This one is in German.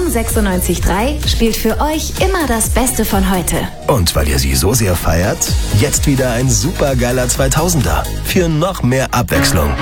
96.3 spielt für euch immer das Beste von heute. Und weil ihr sie so sehr feiert, jetzt wieder ein supergeiler 2000er für noch mehr Abwechslung.